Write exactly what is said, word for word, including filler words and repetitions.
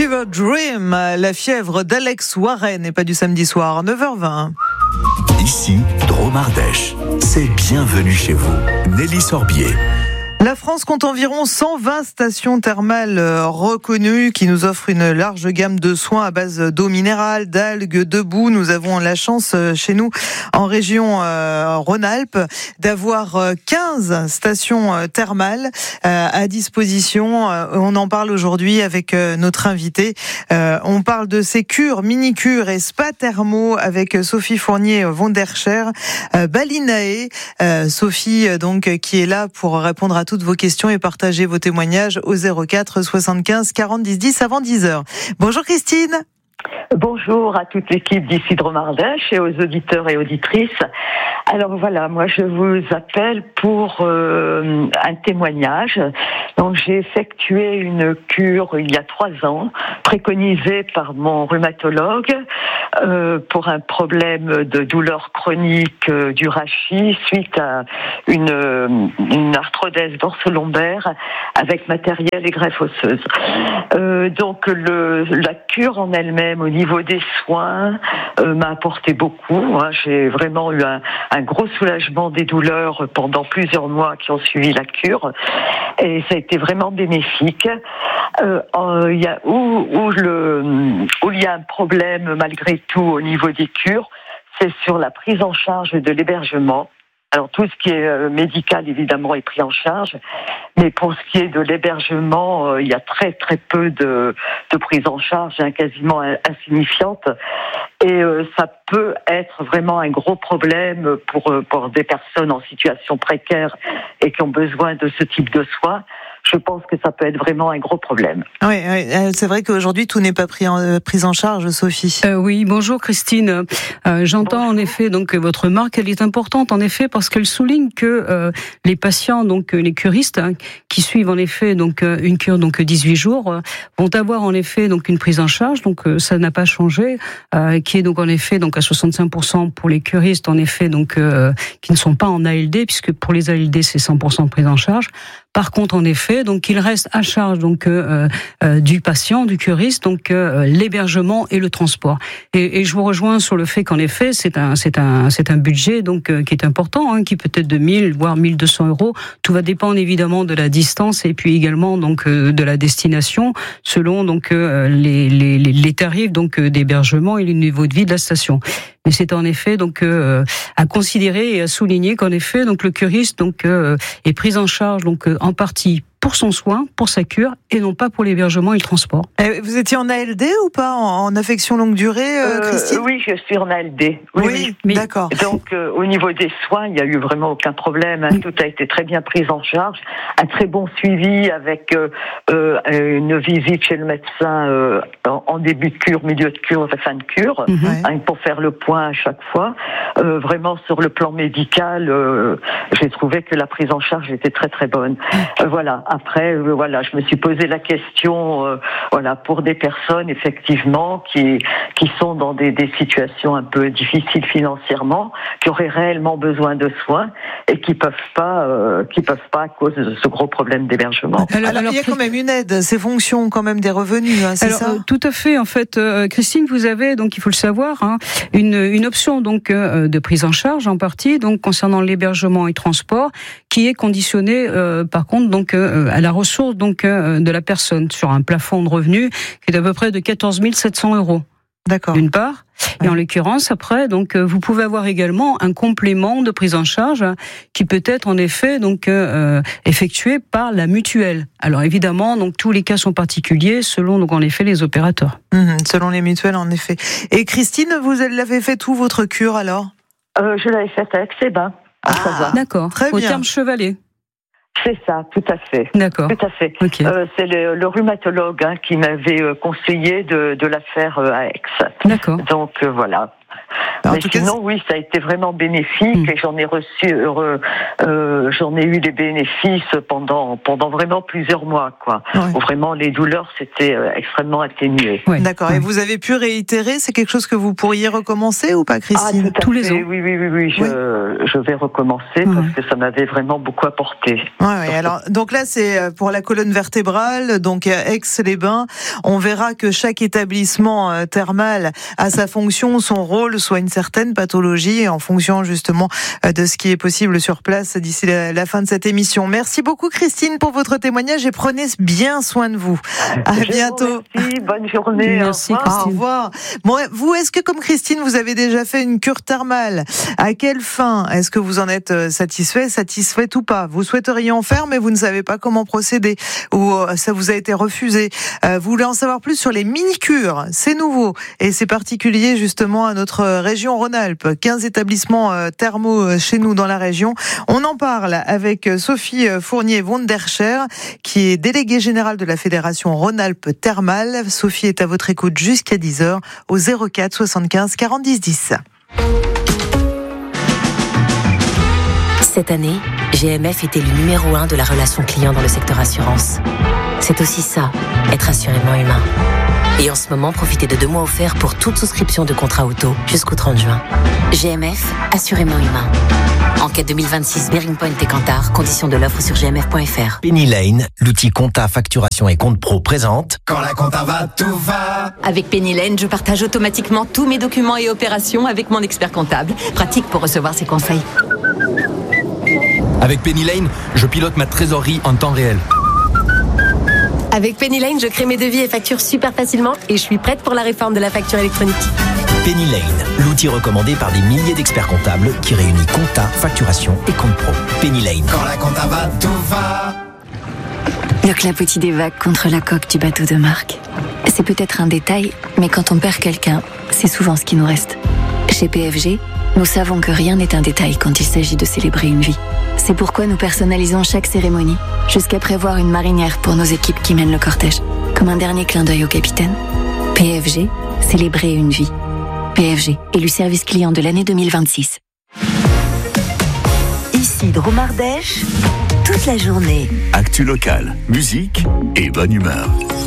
Fever Dream, la fièvre d'Alex Warren et pas du samedi soir, neuf heures vingt. Ici, Dromardèche. C'est bienvenue chez vous. Nelly Sorbier. La France compte environ cent vingt stations thermales reconnues qui nous offrent une large gamme de soins à base d'eau minérale, d'algues, de boue. Nous avons la chance chez nous, en région euh, Rhône-Alpes, d'avoir quinze stations thermales euh, à disposition. On en parle aujourd'hui avec notre invité. Euh, on parle de ces cures, mini-cures et spa thermo avec Sophie Fournier-Vondercher, euh, Balinae. Euh, Sophie, donc, qui est là pour répondre à toutes vos questions et partager vos témoignages au zéro quatre soixante-quinze quarante dix dix avant dix heures. Bonjour Christine. Bonjour à toute l'équipe d'ici Dromardèche et aux auditeurs et auditrices. Alors voilà, moi je vous appelle pour euh, un témoignage. Donc j'ai effectué une cure il y a trois ans, préconisée par mon rhumatologue euh, pour un problème de douleur chronique euh, du rachis suite à une, euh, une arthrodèse dorso-lombaire avec matériel et greffe osseuse. Euh, donc le, la cure en elle-même au niveau des soins euh, m'a apporté beaucoup. Hein. J'ai vraiment eu un, un gros soulagement des douleurs pendant plusieurs mois qui ont suivi la cure et ça a été vraiment bénéfique. Euh, euh, y a, où, où, le, où il y a un problème malgré tout au niveau des cures, c'est sur la prise en charge de l'hébergement. Alors tout ce qui est euh, médical évidemment est pris en charge, mais pour ce qui est de l'hébergement, euh, il y a très très peu de, de prise en charge, hein, quasiment insignifiante, et euh, ça peut être vraiment un gros problème pour euh, pour des personnes en situation précaire et qui ont besoin de ce type de soins. Je pense que ça peut être vraiment un gros problème. Oui, oui, c'est vrai qu'aujourd'hui tout n'est pas pris en, euh, pris en charge, Sophie. Euh, oui, bonjour Christine. Euh, j'entends bonjour. En effet donc votre remarque, elle est importante en effet parce qu'elle souligne que euh, les patients, donc les curistes, hein, qui suivent en effet donc euh, une cure donc dix-huit jours, euh, vont avoir en effet donc une prise en charge. Donc euh, ça n'a pas changé, euh, qui est donc en effet donc à soixante-cinq pour cent pour les curistes en effet donc euh, qui ne sont pas en A L D puisque pour les A L D c'est cent pour cent de prise en charge. Par contre, en effet, donc il reste à charge donc euh, euh, du patient, du curiste, donc euh, l'hébergement et le transport. Et, et je vous rejoins sur le fait qu'en effet, c'est un c'est un c'est un budget donc euh, qui est important, hein, qui peut être de mille voire mille deux cents euros. Tout va dépendre évidemment de la distance et puis également donc euh, de la destination, selon donc euh, les, les les tarifs donc euh, d'hébergement et le niveau de vie de la station. Mais c'est en effet donc euh, à considérer et à souligner qu'en effet donc le curiste donc euh, est pris en charge donc euh, en partie pour son soin, pour sa cure, et non pas pour l'hébergement et le transport. Et vous étiez en A L D ou pas, en, en affection longue durée, euh, Christine ? euh, Oui, je suis en A L D. Oui, oui, oui. D'accord. Donc, euh, au niveau des soins, il n'y a eu vraiment aucun problème. Hein. Tout a été très bien pris en charge. Un très bon suivi avec euh, euh, une visite chez le médecin euh, en, en début de cure, milieu de cure, fin de cure, mm-hmm. hein, pour faire le point à chaque fois. Euh, vraiment, sur le plan médical, euh, j'ai trouvé que la prise en charge était très très bonne. Euh, voilà. Après, euh, voilà, je me suis posé la question, euh, voilà, pour des personnes effectivement qui qui sont dans des, des situations un peu difficiles financièrement, qui auraient réellement besoin de soins et qui peuvent pas, euh, qui peuvent pas à cause de ce gros problème d'hébergement. Alors, alors il y a quand même une aide, ces fonctions ont quand même des revenus, hein, c'est alors, ça ? euh, Tout à fait. En fait, euh, Christine, vous avez donc il faut le savoir, hein, une une option donc euh, de prise en charge en partie donc concernant l'hébergement et le transport, qui est conditionnée euh, par contre donc euh, à la ressource donc euh, de la personne sur un plafond de revenus qui est à peu près de quatorze mille sept cents euros. D'accord. D'une part, et ouais. En l'occurrence après donc euh, vous pouvez avoir également un complément de prise en charge hein, qui peut être en effet donc euh, effectué par la mutuelle. Alors évidemment donc tous les cas sont particuliers selon donc en effet les opérateurs. Mmh, selon les mutuelles en effet. Et Christine, vous l'avez fait où votre cure alors ? euh, Je l'avais faite avec Séba. Ah, d'accord. Très bien. Au terme Chevalet. C'est ça, tout à fait. D'accord. Tout à fait. Okay. Euh, c'est le, le rhumatologue hein, qui m'avait conseillé de, de la faire euh, à Aix. D'accord. Donc euh, voilà. En Mais tout sinon, cas, oui, ça a été vraiment bénéfique mmh. et j'en ai reçu, euh, euh, j'en ai eu des bénéfices pendant pendant vraiment plusieurs mois, quoi. Ouais. Où vraiment les douleurs s'étaient euh, extrêmement atténuées. Ouais. D'accord. Ouais. Et vous avez pu réitérer, c'est quelque chose que vous pourriez recommencer ou pas, Christine? Ah, tous les ans. Oui, oui, oui, oui. Je, oui. je vais recommencer ouais. parce que ça m'avait vraiment beaucoup apporté. Ouais, ouais. Alors, donc là, c'est pour la colonne vertébrale, donc à Aix-les-Bains. On verra que chaque établissement thermal a sa fonction, son rôle, soit une certaine pathologie en fonction justement de ce qui est possible sur place d'ici la, la fin de cette émission. Merci beaucoup, Christine, pour votre témoignage et prenez bien soin de vous. À je bientôt. Merci, bonne journée. Merci, au revoir. Au revoir. Bon, vous, est-ce que comme Christine, vous avez déjà fait une cure thermale? À quelle fin? Est-ce que vous en êtes satisfait, satisfaite ou pas? Vous souhaiteriez en faire, mais vous ne savez pas comment procéder, ou ça vous a été refusé. Euh, vous voulez en savoir plus sur les mini-cures? C'est nouveau et c'est particulier justement à notre région Rhône-Alpes. quinze établissements thermaux chez nous dans la région. On en parle avec Sophie Fournier-Wonderscher, qui est déléguée générale de la Fédération Rhône-Alpes Thermale. Sophie est à votre écoute jusqu'à dix heures au zéro quatre soixante-quinze quarante dix dix. Cette année, G M F était le numéro un de la relation client dans le secteur assurance. C'est aussi ça, être assurément humain. Et en ce moment, profitez de deux mois offerts pour toute souscription de contrat auto jusqu'au trente juin. G M F, assurément humain. Enquête deux mille vingt-six, Bearing Point et Kantar, conditions de l'offre sur g m f point f r. Penny Lane, l'outil compta, facturation et compte pro présente. Quand la compta va, tout va. Avec Penny Lane, je partage automatiquement tous mes documents et opérations avec mon expert comptable. Pratique pour recevoir ses conseils. Avec Penny Lane, je pilote ma trésorerie en temps réel. Avec Penny Lane, je crée mes devis et factures super facilement et je suis prête pour la réforme de la facture électronique. Penny Lane, l'outil recommandé par des milliers d'experts comptables qui réunit compta, facturation et compte pro. Penny Lane. Quand la compta va, tout va. Le clapotis des vagues contre la coque du bateau de Marc. C'est peut-être un détail, mais quand on perd quelqu'un, c'est souvent ce qui nous reste. Chez P F G, nous savons que rien n'est un détail quand il s'agit de célébrer une vie. C'est pourquoi nous personnalisons chaque cérémonie, jusqu'à prévoir une marinière pour nos équipes qui mènent le cortège. Comme un dernier clin d'œil au capitaine. P F G, célébrer une vie. P F G, élu service client de l'année deux mille vingt-six. Ici Dromardèche, toute la journée. Actu locale, musique et bonne humeur.